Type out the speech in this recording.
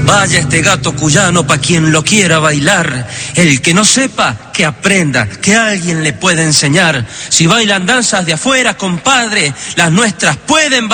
Vaya este gato cuyano pa' quien lo quiera bailar. El que no sepa, que aprenda, que alguien le puede enseñar. Si bailan danzas de afuera, compadre, las nuestras pueden bailar.